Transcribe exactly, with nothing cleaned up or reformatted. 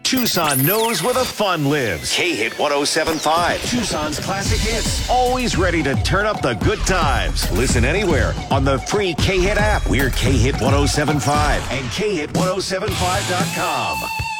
Tucson knows where the fun lives. K-Hit one oh seven point five. Tucson's classic hits. Always ready to turn up the good times. Listen anywhere on the free K-Hit app. We're K-Hit one oh seven point five and K Hit one oh seven five dot com.